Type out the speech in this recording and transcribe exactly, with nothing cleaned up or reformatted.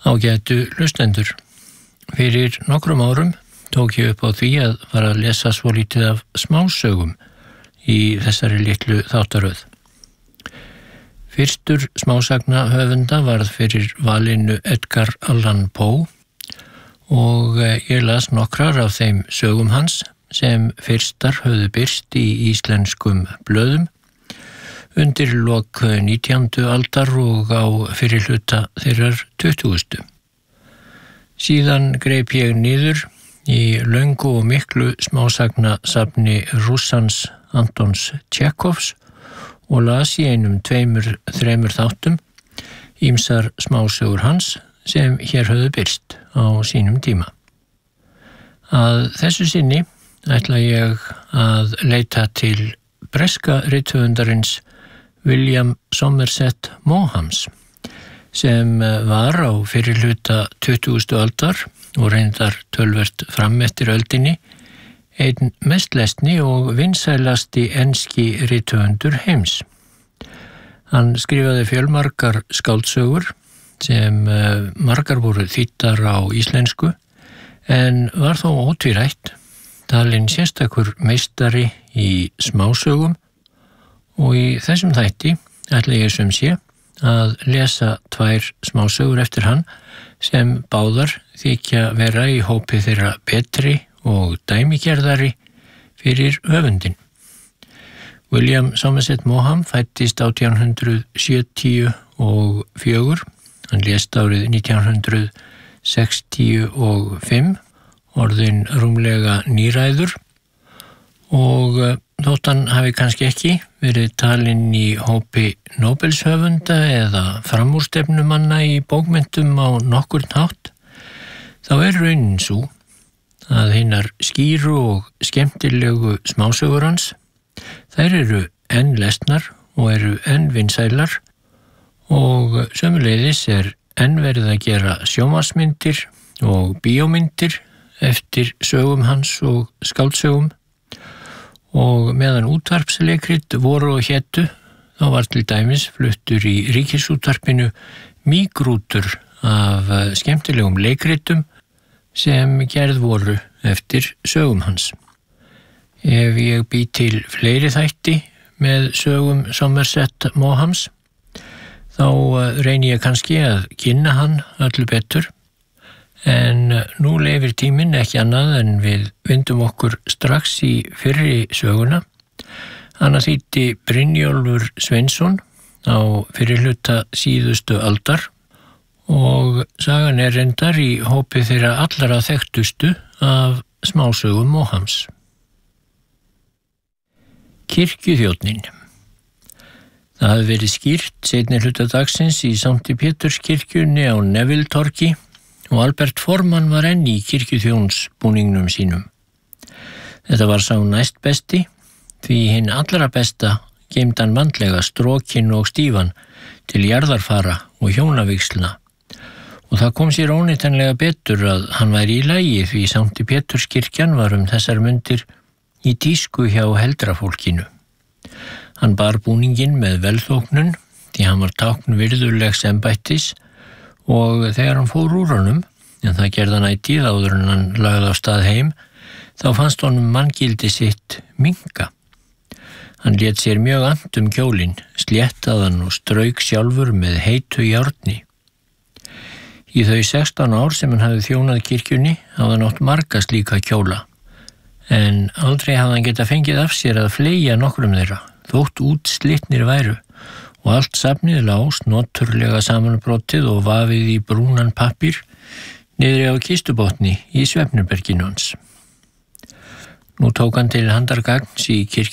Ágætu hlustendur. Fyrir nokkrum árum tók ég upp á því að fara að lesa svolítið af smásögum í þessari litlu þáttaröð. Fyrstur smásagna höfunda varð fyrir valinu Edgar Allan Poe og ég las nokkrar af þeim sögum hans sem fyrstar höfðu birst í íslenskum blöðum undir lok nítjándu aldar og á fyrir hluta þeirrar tuttugustu. Síðan greip ég niður í löngu og miklu smásagnasafni Rússans Antons Tjekhovs og las í einum tveimur, þremur þáttum ýmsar smásögur hans sem hér höfðu birst á sínum tíma. Að þessu sinni ætla ég að leita til breska rithöfundarins William Somerset Maughams sem var á fyrir hluta tuttugustu aldar og reyndar tölvert fram eftir öldinni einn mest lesni og vinsælasti enski rithöfundur heims. Hann skrifaði fjölmargar skáldsögur sem margar voru þýddar á íslensku en var þó ótvírætt talinn sérstakur meistari í smásögum og í þessum þætti ætla ég sem sé að lesa tvær smásögur eftir hann sem báðar þykja vera í hópi þeirra betri og dæmigerðari fyrir höfundin. William Somerset Maugham fæddist átján hundrað sjötíu og fjögur, hann lést árið nítján hundrað sextíu og fimm, orðinn rúmlega níræður og þótt hann hafi kannski ekki verið talinn í hópi Nóbelshöfunda eða framúrstefnumanna í bókmenntum á nokkurn hátt, þá er raunin sú að hinar skýru og skemmtilegu smásögur hans, þær eru enn lesnar og eru enn vinsælar og sömuleiðis er enn verið að gera sjónvarpsmyndir og bíómyndir eftir sögum hans og skáldsögum. Og meðan útvarpsleikrit voru og hétu, þá var til dæmis fluttur í ríkisútvarpinu mígrútur af skemmtilegum leikritum sem gerð voru eftir sögum hans. Ef ég bý til fleiri þætti með sögum Somerset Maughams, þá reyni ég kannski að kynna hann öllu betur. En nú leyfir tíminn ekki annað en við vindum okkur strax í fyrri söguna. Hana þýddi Brynjólfur Sveinsson á fyrri hluta síðustu aldar og sagan er reyndar í hópi þeirra allra þekktustu af smásögum Maughams. Kirkjuþjónninn. Það hafði verið skýrt seinni hluta dagsins í Sankti Péturskirkjunni á Neville-torgi og Albert Forman var enn í kirkjuþjónsbúningnum sínum. Þetta var sá næst besti, því hinn allra besta geymdi hann vandlega strókin og stífan til jarðarfara og hjónavígslna. Og það kom sér óneitanlega betur að hann væri í lagi því Sankti Péturskirkjan var um þessar mundir í tísku hjá heldrafólkinu. Hann bar búninginn með velþóknun því hann var tákn virðulegs embættis og þegar hann fór úr honum, en það gerði hann ætíð áður en hann lagði á stað heim, þá fannst honum manngildi sitt minnka. Hann lét sér mjög annt um kjólinn, sléttaðan og strauk sjálfur með heitu járni. Í þau sextán ár sem hann hafði þjónað kirkjunni hafði hann átt marga slíka kjóla, en aldrei hafði hann getað fengið af sér að fleygja nokkrum þeirra, þótt útslitnir væru, og allt safnið lá snotturlega samanbrotið og vafið í brúnan pappír niðri á kistubotni í svefnherberginu hans. Nú tók hann til handargagns í kirkju